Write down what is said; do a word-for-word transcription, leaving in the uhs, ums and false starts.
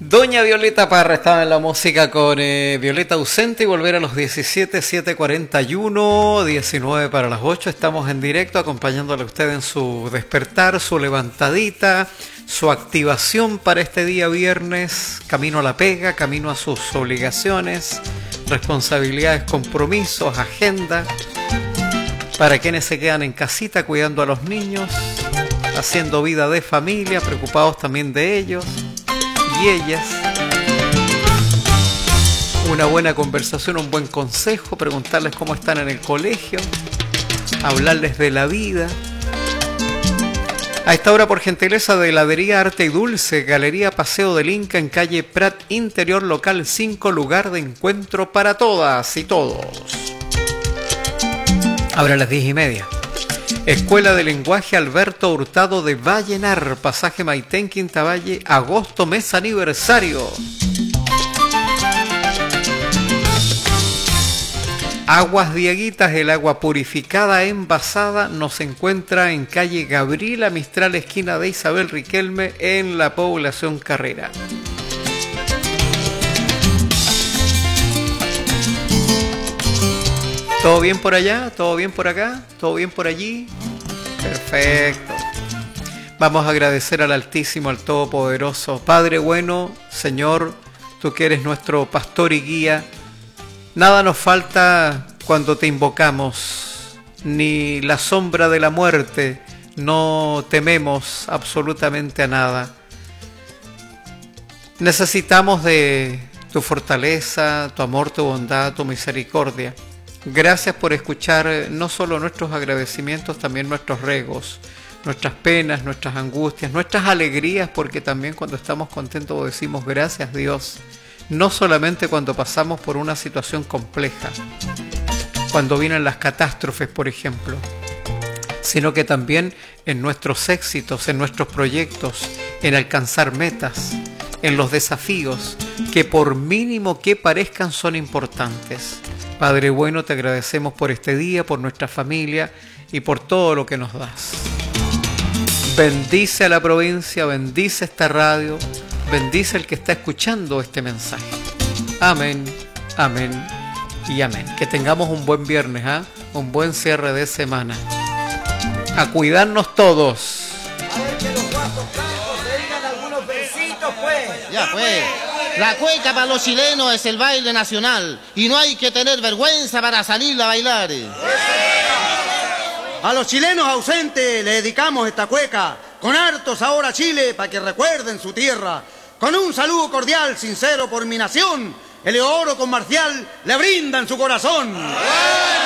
Doña Violeta Parra estaba en la música con eh, Violeta Ausente y volver a los diecisiete, siete cuarenta y uno, diecinueve para las ocho. Estamos en directo acompañándole a usted en su despertar, su levantadita, su activación para este día viernes, camino a la pega, camino a sus obligaciones, responsabilidades, compromisos, agenda, para quienes se quedan en casita cuidando a los niños, haciendo vida de familia, preocupados también de ellos y ellas. Una buena conversación, un buen consejo, preguntarles cómo están en el colegio, hablarles de la vida. A esta hora, por gentileza de Heladería Arte y Dulce, Galería Paseo del Inca en calle Prat Interior, local cinco, lugar de encuentro para todas y todos. Abre a las diez y media. Escuela de Lenguaje Alberto Hurtado de Vallenar, pasaje Maitén, Quinta Valle, agosto, mes aniversario. Aguas Dieguitas, el agua purificada envasada, nos encuentra en calle Gabriela Mistral, esquina de Isabel Riquelme, en la población Carrera. ¿Todo bien por allá? ¿Todo bien por acá? ¿Todo bien por allí? Perfecto. Vamos a agradecer al Altísimo, al Todopoderoso. Padre bueno, Señor, tú que eres nuestro pastor y guía. Nada nos falta cuando te invocamos, ni la sombra de la muerte. No tememos absolutamente a nada. Necesitamos de tu fortaleza, tu amor, tu bondad, tu misericordia. Gracias por escuchar no solo nuestros agradecimientos, también nuestros ruegos, nuestras penas, nuestras angustias, nuestras alegrías, porque también cuando estamos contentos decimos gracias Dios, no solamente cuando pasamos por una situación compleja, cuando vienen las catástrofes, por ejemplo, sino que también en nuestros éxitos, en nuestros proyectos, en alcanzar metas, en los desafíos, que por mínimo que parezcan son importantes. Padre bueno, te agradecemos por este día, por nuestra familia y por todo lo que nos das. Bendice a la provincia, bendice esta radio, bendice el que está escuchando este mensaje. Amén, amén y amén. Que tengamos un buen viernes, ¿eh? Un buen cierre de semana. A cuidarnos todos. A ver que los cuatro campos se digan algunos besitos, pues. Ya, pues. La cueca para los chilenos es el baile nacional y no hay que tener vergüenza para salir a bailar. A los chilenos ausentes le dedicamos esta cueca, con harto sabor a Chile para que recuerden su tierra. Con un saludo cordial, sincero por mi nación, el oro con Marcial le brindan su corazón.